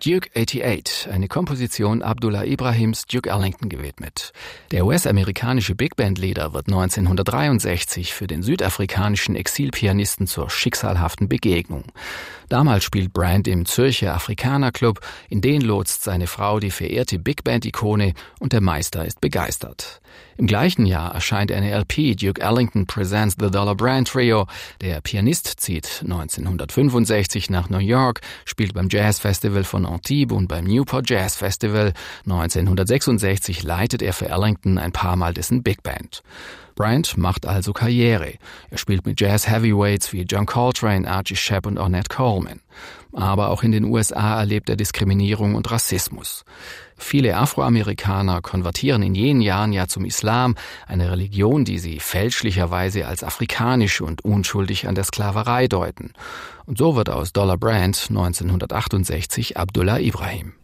Duke 88, eine Komposition Abdullah Ibrahims Duke Ellington gewidmet. Der US-amerikanische Big-Band-Leader wird 1963 für den südafrikanischen Exilpianisten zur schicksalhaften Begegnung. Damals spielt Brand im Zürcher Afrikaner-Club, in den lotst seine Frau die verehrte Big-Band-Ikone und der Meister ist begeistert. Im gleichen Jahr erscheint eine LP, Duke Ellington Presents the Dollar Brand Trio. Der Pianist zieht 1965 nach New York, spielt beim Jazz Festival von Antibes und beim Newport Jazz Festival. 1966 leitet er für Ellington ein paar Mal dessen Big Band. Brand macht also Karriere. Er spielt mit Jazz-Heavyweights wie John Coltrane, Archie Shepp und Ornette Coleman. Aber auch in den USA erlebt er Diskriminierung und Rassismus. Viele Afroamerikaner konvertieren in jenen Jahren ja zum Islam, eine Religion, die sie fälschlicherweise als afrikanisch und unschuldig an der Sklaverei deuten. Und so wird aus Dollar Brand 1968 Abdullah Ibrahim.